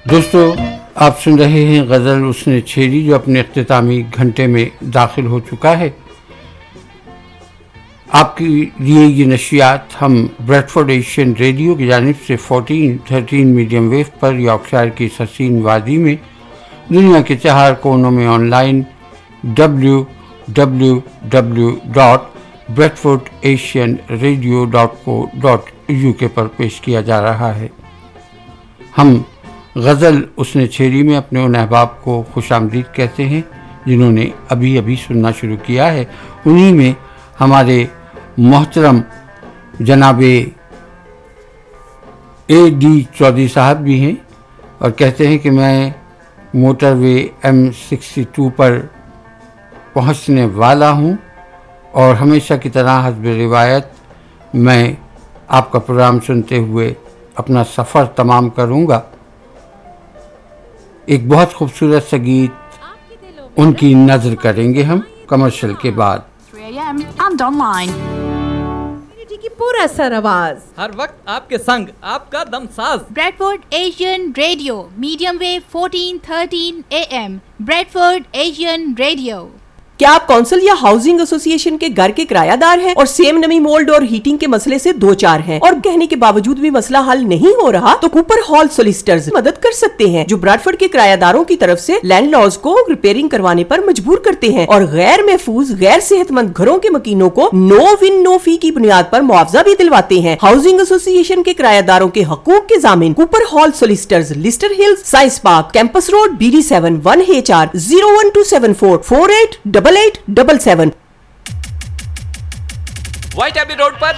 دوستو آپ سن رہے ہیں غزل اس نے چھیڑی جو اپنے اختتامی گھنٹے میں داخل ہو چکا ہے. آپ کے لیے یہ نشریات ہم بریڈفورڈ ایشین ریڈیو کی جانب سے 1413 میڈیم ویو پر یارکشائر کی حسین وادی میں دنیا کے 4 کونوں میں آن لائن www.bradfordasianradio.co.uk پر پیش کیا جا رہا ہے. ہم غزل اس نے چھیڑی میں اپنے ان احباب کو خوش آمدید کہتے ہیں جنہوں نے ابھی سننا شروع کیا ہے. انہی میں ہمارے محترم جناب AD چودھری صاحب بھی ہیں اور کہتے ہیں کہ میں موٹر وے M62 پر پہنچنے والا ہوں اور ہمیشہ کی طرح حسب روایت میں آپ کا پروگرام سنتے ہوئے اپنا سفر تمام کروں گا. ایک بہت خوبصورت سا گیت ان کی نظر کریں گے ہم کمرشل کے بعد. کی پورا سر آواز ہر وقت آپ کے سنگ آپ کا دم ساز. Bradford Asian radio medium view 1413 AM Bradford Asian radio. کیا آپ کونسل یا ہاؤسنگ ایسوسی ایشن کے گھر کے کرایہ دار ہیں اور سیم نمی مولڈ اور ہیٹنگ کے مسئلے سے دو چار ہیں اور کہنے کے باوجود بھی مسئلہ حل نہیں ہو رہا تو کوپر ہال سولیسٹرز مدد کر سکتے ہیں جو براڈفورڈ کے کرایہ داروں کی طرف سے لینڈ لاز کو ریپیئرنگ کروانے پر مجبور کرتے ہیں اور غیر محفوظ غیر صحت مند گھروں کے مکینوں کو نو ون نو فی کی بنیاد پر معاوضہ بھی دلواتے ہیں. ہاؤسنگ ایسوسی ایشن کے کرایہ داروں کے حقوق کے ضامن Cooper hall سولیسٹرز lustre Hills science park campus road BD7 1HR 01274 488877. White Abbey road پر